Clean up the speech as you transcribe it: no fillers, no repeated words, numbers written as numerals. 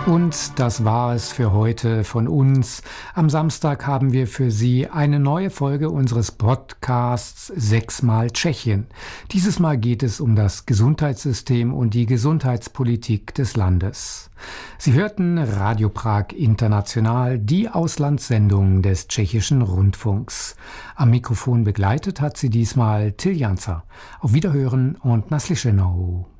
Und das war es für heute von uns. Am Samstag haben wir für Sie eine neue Folge unseres Podcasts 6x Tschechien. Dieses Mal geht es um das Gesundheitssystem und die Gesundheitspolitik des Landes. Sie hörten Radio Prag International, die Auslandssendung des tschechischen Rundfunks. Am Mikrofon begleitet hat sie diesmal Till Janzer. Auf Wiederhören und naslyšenou.